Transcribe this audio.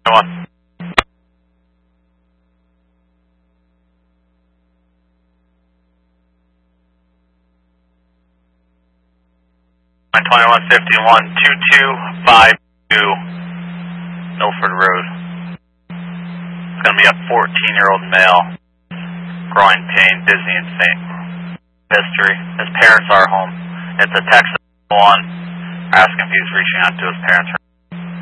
One. 2252 Milford Road. It's going to be a 14-year-old male. Groin pain, dizzy, and faint. History. His parents are home. It's a Texas one. Asking if he's reaching out to his parents.